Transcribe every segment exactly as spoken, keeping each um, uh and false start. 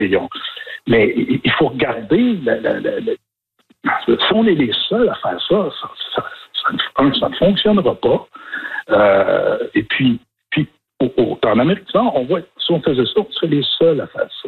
millions. Mais il faut regarder, la, la, la, la, si on est les seuls à faire ça, ça, ça, ça, ça, ça ne fonctionnera pas. Euh, et puis, puis au, au, en Amérique du Nord, on voit, si on faisait ça, on serait les seuls à faire ça.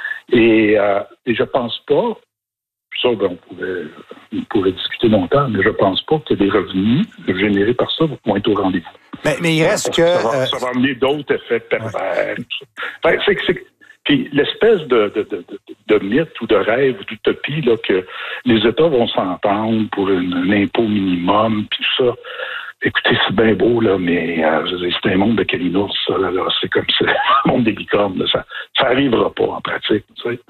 Et, euh, et je pense pas, ça, ben, on, pourrait, on pourrait discuter longtemps, mais je pense pas que des revenus générés par ça vont être au rendez-vous. Mais, mais il reste que... que ça, va, euh... ça va amener d'autres effets pervers. Ouais. Enfin, c'est, c'est, puis l'espèce de, de, de, de, de mythe ou de rêve ou d'utopie là, que les États vont s'entendre pour une, un impôt minimum, puis tout ça... Écoutez, c'est bien beau, là, mais euh, je veux dire, c'est un monde de calinours, ça, là, là, c'est comme ça, le monde des licornes, là, ça n'arrivera pas en pratique, tu sais.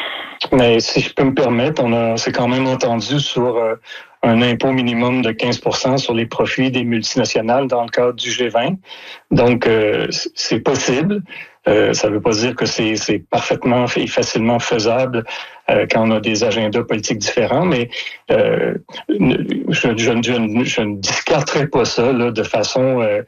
Mais si je peux me permettre, on a, c'est quand même entendu sur euh, un impôt minimum de quinze pour cent sur les profits des multinationales dans le cadre du G vingt. Donc, euh, c'est possible. Euh, ça ne veut pas dire que c'est, c'est parfaitement et facilement faisable euh, quand on a des agendas politiques différents, mais euh, je, je, je, je ne discarterai pas ça là, de façon euh,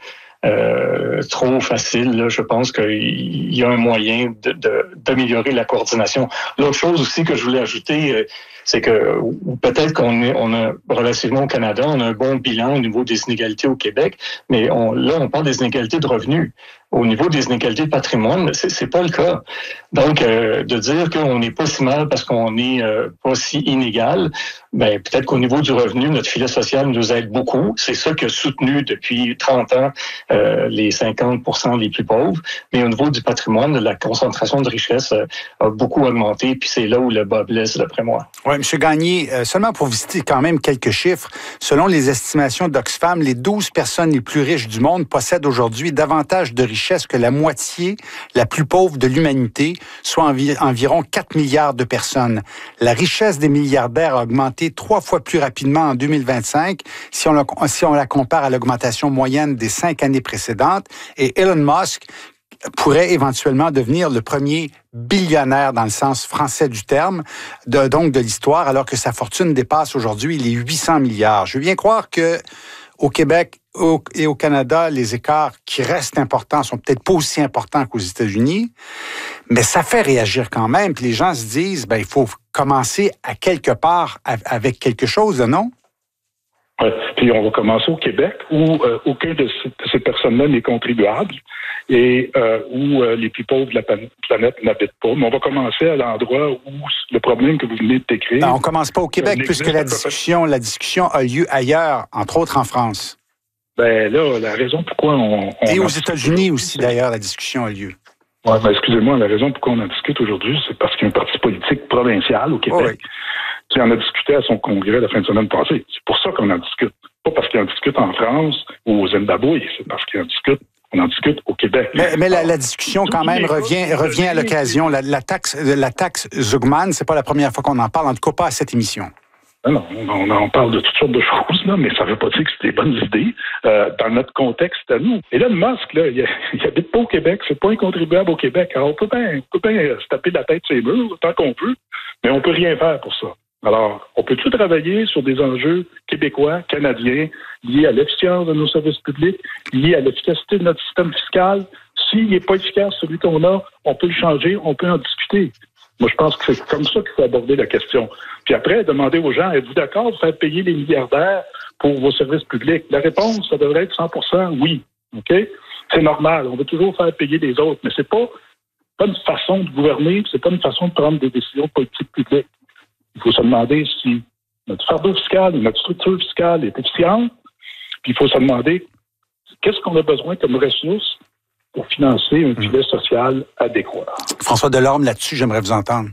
euh, trop facile. Là. Je pense qu'il y a un moyen de, de, d'améliorer la coordination. L'autre chose aussi que je voulais ajouter, euh, c'est que peut-être qu'on est, on a relativement au Canada, on a un bon bilan au niveau des inégalités au Québec, mais on, là, on parle des inégalités de revenus. Au niveau des inégalités de patrimoine, c'est, c'est pas le cas. Donc, euh, de dire qu'on n'est pas si mal parce qu'on n'est euh, pas si inégal, ben peut-être qu'au niveau du revenu, notre filet social nous aide beaucoup. C'est ça qui a soutenu depuis trente ans euh, les cinquante pour cent les plus pauvres. Mais au niveau du patrimoine, la concentration de richesse euh, a beaucoup augmenté, puis c'est là où le bas blesse, d'après moi. Oui, M. Gagné, euh, seulement pour vous citer quand même quelques chiffres, selon les estimations d'Oxfam, les douze personnes les plus riches du monde possèdent aujourd'hui davantage de richesses que la moitié la plus pauvre de l'humanité, soit envi- environ quatre milliards de personnes. La richesse des milliardaires a augmenté trois fois plus rapidement en deux mille vingt-cinq si on, la, si on la compare à l'augmentation moyenne des cinq années précédentes. Et Elon Musk pourrait éventuellement devenir le premier billionnaire dans le sens français du terme, de, donc de l'histoire, alors que sa fortune dépasse aujourd'hui les huit cents milliards. Je veux bien croire que au Québec au, et au Canada, les écarts qui restent importants sont peut-être pas aussi importants qu'aux États-Unis, mais ça fait réagir quand même. Puis les gens se disent, ben il faut commencer à quelque part avec quelque chose, non? Ouais. Puis on va commencer au Québec où euh, aucun de ces, de ces personnes-là n'est contribuable et euh, où euh, les plus pauvres de la planète n'habitent pas. Mais on va commencer à l'endroit où le problème que vous venez de décrire... Non, on commence pas au Québec puisque la discussion, la discussion a lieu ailleurs, entre autres en France. Ben là, la raison pourquoi on... on et aux États-Unis aussi, d'ailleurs, la discussion a lieu. Oui, ben excusez-moi, la raison pourquoi on en discute aujourd'hui, c'est parce qu'il y a un parti politique provincial au Québec... Oh oui. Qui en a discuté à son congrès la fin de semaine passée. C'est pour ça qu'on en discute. Pas parce qu'il en discute en France ou au Zimbabwe, c'est parce qu'il en discute, on en discute au Québec. Mais, mais la, la discussion quand même revient, revient à l'occasion. La, la taxe, la taxe Zuckman, c'est pas la première fois qu'on en parle, en tout cas pas à cette émission. Non, on en parle de toutes sortes de choses, là, mais ça ne veut pas dire que c'est des bonnes idées euh, dans notre contexte à nous. Et là, Musk, là, il, il habite pas au Québec, c'est pas un contribuable au Québec. Alors, on peut bien, on peut bien se taper la tête sur les murs tant qu'on veut, mais on peut rien faire pour ça. Alors, on peut-tu travailler sur des enjeux québécois, canadiens, liés à l'efficience de nos services publics, liés à l'efficacité de notre système fiscal? S'il n'est pas efficace, celui qu'on a, on peut le changer, on peut en discuter. Moi, je pense que c'est comme ça qu'il faut aborder la question. Puis après, demander aux gens, êtes-vous d'accord de faire payer les milliardaires pour vos services publics? La réponse, ça devrait être cent pour cent oui. OK? C'est normal. On veut toujours faire payer les autres, mais c'est pas, pas une façon de gouverner, c'est pas une façon de prendre des décisions politiques publiques. Il faut se demander si notre fardeau fiscal, notre structure fiscale est efficiente, puis il faut se demander qu'est-ce qu'on a besoin comme ressources pour financer un filet social adéquat. François Delorme, là-dessus, j'aimerais vous entendre.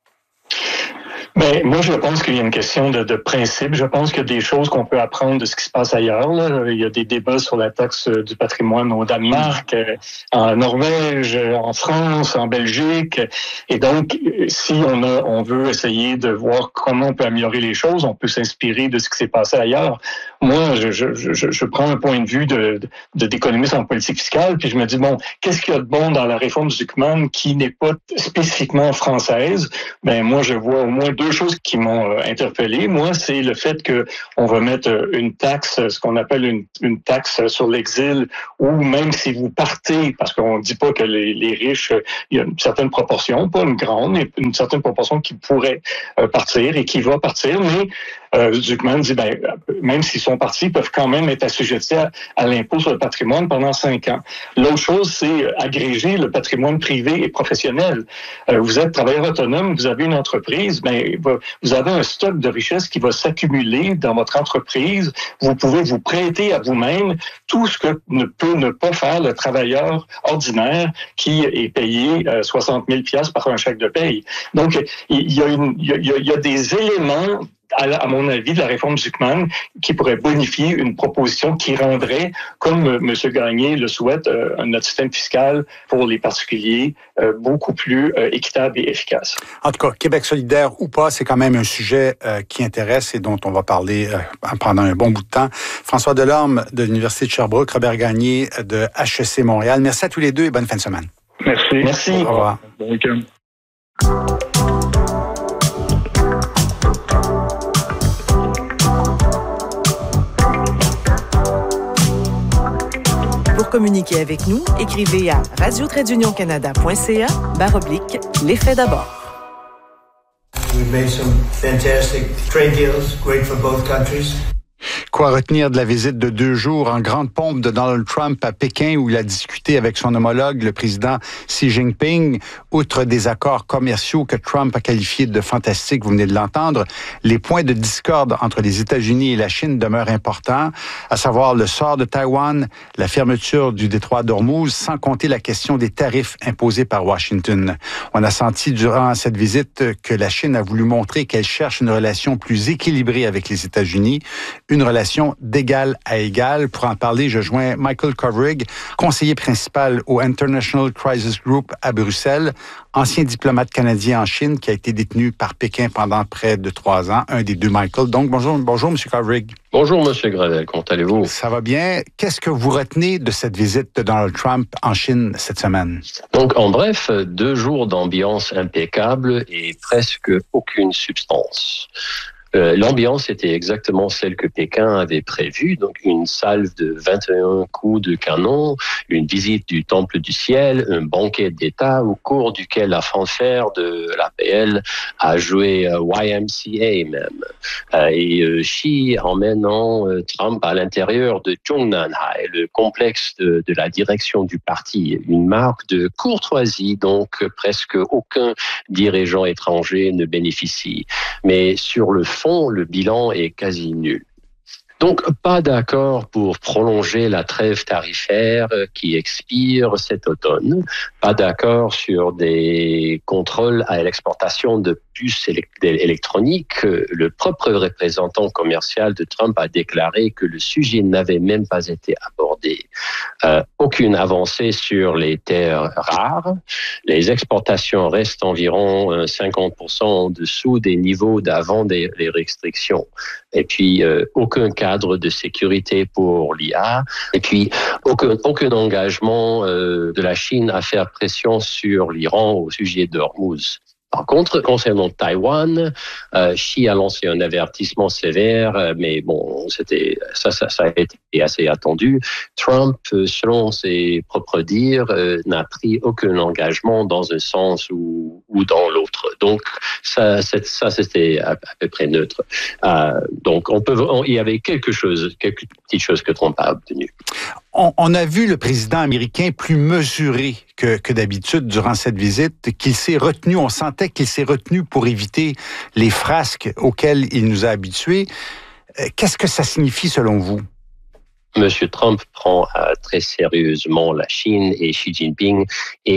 Mais moi, je pense qu'il y a une question de, de principe. Je pense qu'il y a des choses qu'on peut apprendre de ce qui se passe ailleurs. Là. Il y a des débats sur la taxe du patrimoine au Danemark, en Norvège, en France, en Belgique. Et donc, si on a, on veut essayer de voir comment on peut améliorer les choses, on peut s'inspirer de ce qui s'est passé ailleurs. moi, je, je, je, je prends un point de vue de, de, d'économiste en politique fiscale, puis je me dis, bon, qu'est-ce qu'il y a de bon dans la réforme du Zucman qui n'est pas spécifiquement française? Ben moi, je vois au moins deux choses qui m'ont euh, interpellé. Moi, c'est le fait que on va mettre une taxe, ce qu'on appelle une, une taxe sur l'exil, ou même si vous partez, parce qu'on ne dit pas que les, les riches, il y a une certaine proportion, pas une grande, mais une certaine proportion qui pourrait euh, partir et qui va partir, mais euh, Zucman dit, ben, même s'ils sont partis, ils peuvent quand même être assujettis à, à l'impôt sur le patrimoine pendant cinq ans. L'autre chose, c'est agréger le patrimoine privé et professionnel. Euh, vous êtes travailleur autonome, vous avez une entreprise, ben, vous avez un stock de richesse qui va s'accumuler dans votre entreprise. Vous pouvez vous prêter à vous-même tout ce que ne peut ne pas faire le travailleur ordinaire qui est payé euh, soixante mille dollars par un chèque de paye. Donc, il y a, une, il y a, il y a des éléments à mon avis, de la réforme Zucman, qui pourrait bonifier une proposition qui rendrait, comme M. Gagné le souhaite, euh, notre système fiscal pour les particuliers euh, beaucoup plus euh, équitable et efficace. En tout cas, Québec solidaire ou pas, c'est quand même un sujet euh, qui intéresse et dont on va parler euh, pendant un bon bout de temps. François Delorme de l'Université de Sherbrooke, Robert Gagné de H E C Montréal. Merci à tous les deux et bonne fin de semaine. Merci. Merci. Au revoir. Bon week-end. Pour communiquer avec nous, écrivez à radio tiret union canada point c a barre oblique l'effet d'abord. We've made some fantastic trade deals, great for both countries. Quoi retenir de la visite de deux jours en grande pompe de Donald Trump à Pékin où il a discuté avec son homologue, le président Xi Jinping? Outre des accords commerciaux que Trump a qualifiés de fantastiques, vous venez de l'entendre, les points de discorde entre les États-Unis et la Chine demeurent importants, à savoir le sort de Taïwan, la fermeture du détroit d'Ormuz, sans compter la question des tarifs imposés par Washington. On a senti durant cette visite que la Chine a voulu montrer qu'elle cherche une relation plus équilibrée avec les États-Unis, une relation d'égal à égal. Pour en parler, je joins Michael Kovrig, conseiller principal au International Crisis Group à Bruxelles, ancien diplomate canadien en Chine qui a été détenu par Pékin pendant près de trois ans, un des deux Michael. Donc, bonjour, bonjour, M. Kovrig. Bonjour, M. Gravel. Comment allez-vous? Ça va bien. Qu'est-ce que vous retenez de cette visite de Donald Trump en Chine cette semaine? Donc, en bref, deux jours d'ambiance impeccable et presque aucune substance. Euh, l'ambiance était exactement celle que Pékin avait prévue, donc une salve de vingt et un coups de canon, une visite du Temple du Ciel, un banquet d'État au cours duquel la fanfare de l'A P L a joué euh, Y M C A même. Euh, et euh, Xi emmenant euh, Trump à l'intérieur de Zhongnanhai, le complexe de, de la direction du parti, une marque de courtoisie donc presque aucun dirigeant étranger ne bénéficie. Mais sur le fond, le bilan est quasi nul. Donc, pas d'accord pour prolonger la trêve tarifaire qui expire cet automne. Pas d'accord sur des contrôles à l'exportation de puces électroniques. Le propre représentant commercial de Trump a déclaré que le sujet n'avait même pas été abordé. Euh, aucune avancée sur les terres rares. Les exportations restent environ cinquante pour cent en dessous des niveaux d'avant des les restrictions. Et puis, euh, aucun cadre de sécurité pour l'I A. Et puis, aucun, aucun engagement euh, de la Chine à faire pression sur l'Iran au sujet d'Ormuz. Par contre, concernant Taïwan, euh, Xi a lancé un avertissement sévère, mais bon, c'était ça, ça, ça a été assez attendu. Trump, selon ses propres dires, euh, n'a pris aucun engagement dans un sens ou, ou dans l'autre. Donc, ça, ça c'était à, à peu près neutre. Euh, donc, on peut, on, il y avait quelque chose, quelques petites choses que Trump a obtenues. On, on a vu le président américain plus mesuré que, que d'habitude durant cette visite, qu'il s'est retenu, on sentait qu'il s'est retenu pour éviter les frasques auxquelles il nous a habitués. Qu'est-ce que ça signifie selon vous? Monsieur Trump prend euh, très sérieusement la Chine et Xi Jinping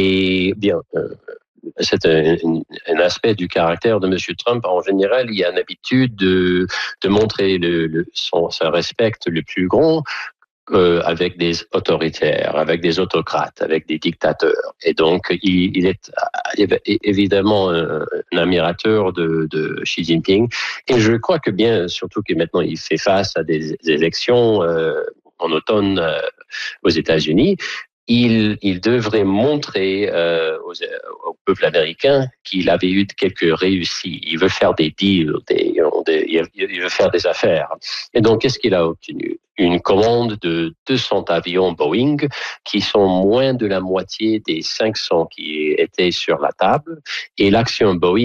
et bien... Euh, C'est un, un aspect du caractère de M. Trump. En général, il y a une habitude de, de montrer le, le, son, son respect le plus grand Euh, avec des autoritaires, avec des autocrates, avec des dictateurs. Et donc, il, il est évidemment un, un admirateur de, de Xi Jinping. Et je crois que bien, surtout que maintenant il fait face à des, des élections euh, en automne euh, aux États-Unis, il, il devrait montrer euh, aux, au peuple américain qu'il avait eu quelques réussites. Il veut faire des deals, des, des, il veut faire des affaires. Et donc, qu'est-ce qu'il a obtenu? Une commande de deux cents avions Boeing, qui sont moins de la moitié des cinq cents qui étaient sur la table. Et l'action Boeing